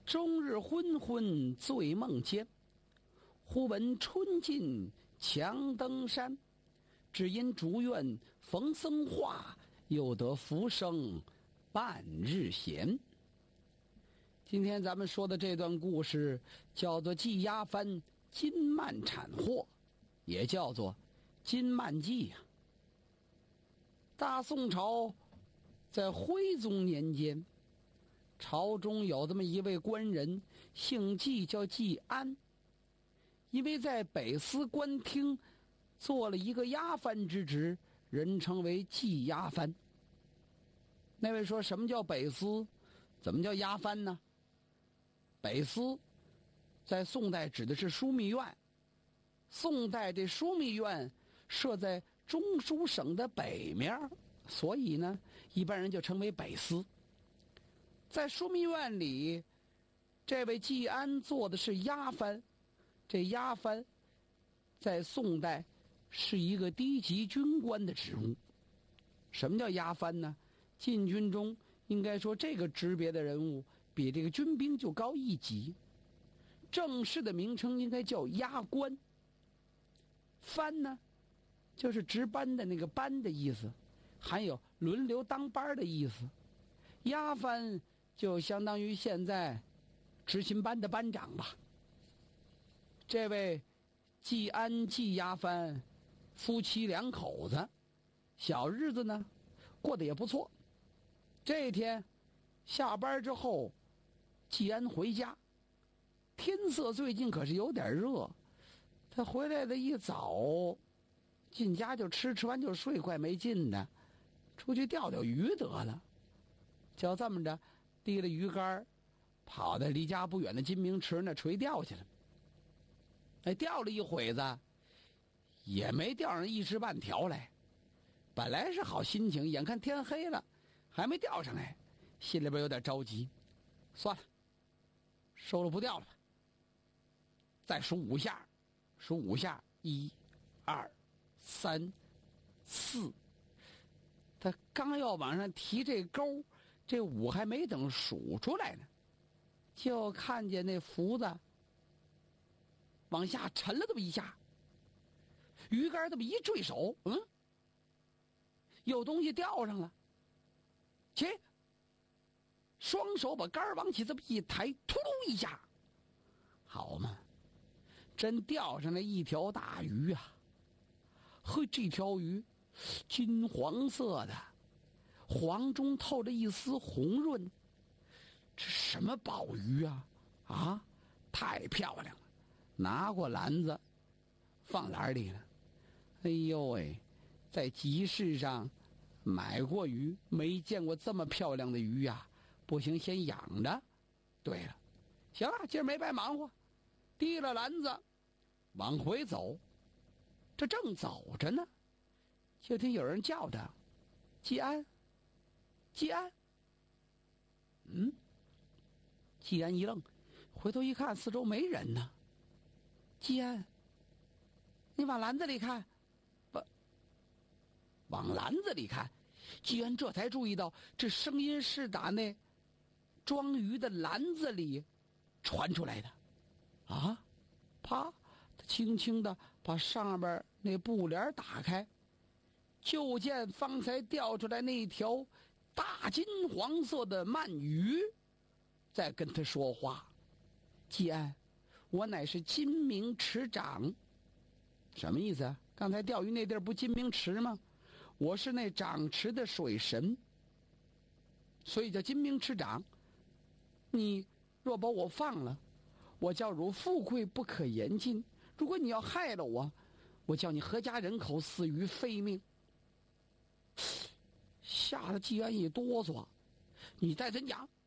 终日昏昏醉梦间，忽闻春尽强登山。只因竹院逢僧话，又得浮生半日闲。今天咱们说的这段故事叫做季压藩金蔓产祸，也叫做金蔓记呀。大宋朝在徽宗年间，朝中有这么一位官人，姓季，叫季安。因为在北司官厅做了一个压藩之职，人称为季压藩。那位说，什么叫北司？怎么叫压藩呢？北司在宋代指的是枢密院，宋代这枢密院设在中书省的北面，所以呢一般人就称为北司。在枢密院里，这位季安做的是压藩。这压藩在宋代是一个低级军官的职务。什么叫压藩呢？禁军中应该说这个职别的人物比这个军兵就高一级，正式的名称应该叫压官。藩呢就是值班的那个班的意思，还有轮流当班的意思。压藩就相当于现在执勤班的班长吧。这位季安季压藩夫妻两口子，小日子呢过得也不错。这天下班之后，季安回家，天色最近可是有点热，他回来的一早，进家就吃完就睡，怪没劲的，出去钓鱼得了。就这么着提了鱼竿，跑到离家不远的金明池那垂钓去了。钓了一会子，也没钓上一只半条来。本来是好心情，眼看天黑了，还没钓上来，心里边有点着急。算了，收了不钓了吧。再数5下，数5下，1、2、3、4。他刚要往上提这钩，这5还没等数出来呢，就看见那浮子往下沉了这么一下，鱼竿这么一坠手，有东西钓上了。切，双手把竿往起这么一抬，突噜一下，好嘛，真钓上来一条大鱼啊！呵，这条鱼金黄色的，黄中透着一丝红润，这什么宝鱼啊？啊，太漂亮了！拿过篮子放篮里了。哎呦喂，在集市上买过鱼，没见过这么漂亮的鱼呀！不行，先养着。对了，行了，今儿没白忙活，提了篮子往回走。这正走着呢，就听有人叫他：“季安，季安。”季安一愣，回头一看，四周没人呢。季安，你往篮子里看。往篮子里看，季安这才注意到，这声音是打那装鱼的篮子里传出来的。啊，啪，他轻轻的把上边那布帘打开，就见方才钓出来那条大金黄色的鳗鱼在跟他说话。季安，我乃是金明池长。什么意思啊？刚才钓鱼那地儿不金明池吗？我是那掌池的水神，所以叫金明池长。你若把我放了，我叫汝富贵不可言尽；如果你要害了我，我叫你阖家人口死于非命。吓得季安一哆嗦，你再怎讲，